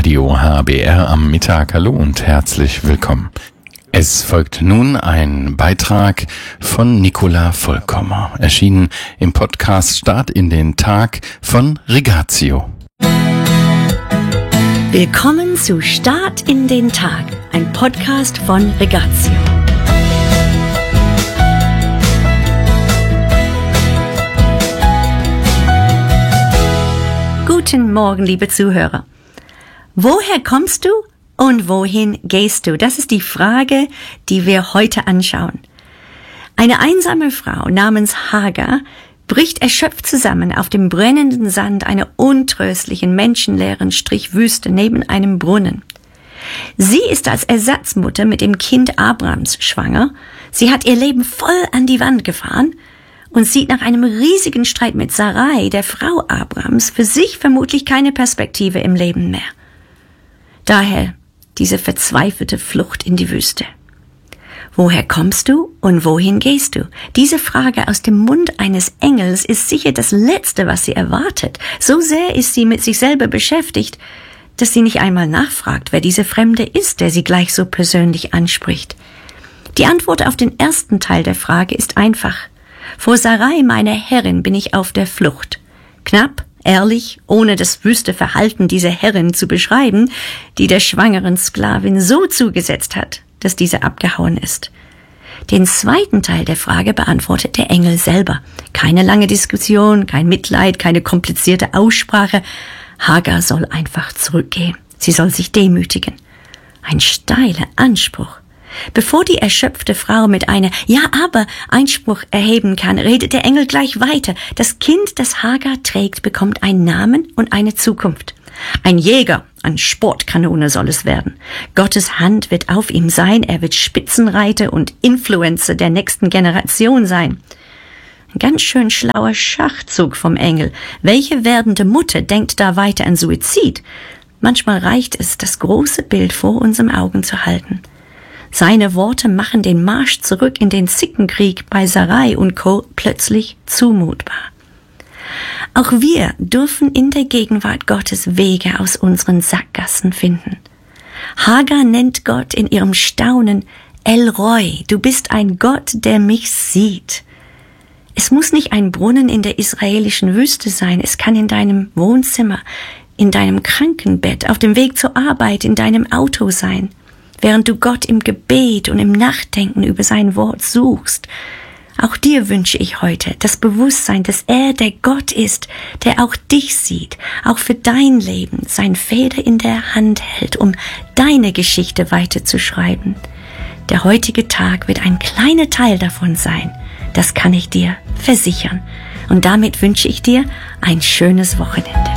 Radio HBR am Mittag. Hallo und herzlich willkommen. Es folgt nun ein Beitrag von Nicola Vollkommer, erschienen im Podcast Start in den Tag von Rigatio. Willkommen zu Start in den Tag, ein Podcast von Rigatio. Guten Morgen, liebe Zuhörer. Woher kommst du und wohin gehst du? Das ist die Frage, die wir heute anschauen. Eine einsame Frau namens Hagar bricht erschöpft zusammen auf dem brennenden Sand einer untröstlichen, menschenleeren Strichwüste neben einem Brunnen. Sie ist als Ersatzmutter mit dem Kind Abrams schwanger. Sie hat ihr Leben voll an die Wand gefahren und sieht nach einem riesigen Streit mit Sarai, der Frau Abrams, für sich vermutlich keine Perspektive im Leben mehr. Daher diese verzweifelte Flucht in die Wüste. Woher kommst du und wohin gehst du? Diese Frage aus dem Mund eines Engels ist sicher das Letzte, was sie erwartet. So sehr ist sie mit sich selber beschäftigt, dass sie nicht einmal nachfragt, wer diese Fremde ist, der sie gleich so persönlich anspricht. Die Antwort auf den ersten Teil der Frage ist einfach. Vor Sarai, meiner Herrin, bin ich auf der Flucht. Knapp, ehrlich, ohne das wüste Verhalten dieser Herrin zu beschreiben, die der schwangeren Sklavin so zugesetzt hat, dass diese abgehauen ist. Den zweiten Teil der Frage beantwortet der Engel selber. Keine lange Diskussion, kein Mitleid, keine komplizierte Aussprache. Hagar soll einfach zurückgehen. Sie soll sich demütigen. Ein steiler Anspruch. Bevor die erschöpfte Frau mit einer Ja-aber-Einspruch erheben kann, redet der Engel gleich weiter. Das Kind, das Hagar trägt, bekommt einen Namen und eine Zukunft. Ein Jäger, eine Sportkanone soll es werden. Gottes Hand wird auf ihm sein, er wird Spitzenreiter und Influencer der nächsten Generation sein. Ein ganz schön schlauer Schachzug vom Engel. Welche werdende Mutter denkt da weiter an Suizid? Manchmal reicht es, das große Bild vor unseren Augen zu halten. Seine Worte machen den Marsch zurück in den Zickenkrieg bei Sarai und Co. plötzlich zumutbar. Auch wir dürfen in der Gegenwart Gottes Wege aus unseren Sackgassen finden. Hagar nennt Gott in ihrem Staunen El Roi, du bist ein Gott, der mich sieht. Es muss nicht ein Brunnen in der israelischen Wüste sein, es kann in deinem Wohnzimmer, in deinem Krankenbett, auf dem Weg zur Arbeit, in deinem Auto sein. Während du Gott im Gebet und im Nachdenken über sein Wort suchst. Auch dir wünsche ich heute das Bewusstsein, dass er der Gott ist, der auch dich sieht, auch für dein Leben sein Feder in der Hand hält, um deine Geschichte weiterzuschreiben. Der heutige Tag wird ein kleiner Teil davon sein, das kann ich dir versichern. Und damit wünsche ich dir ein schönes Wochenende.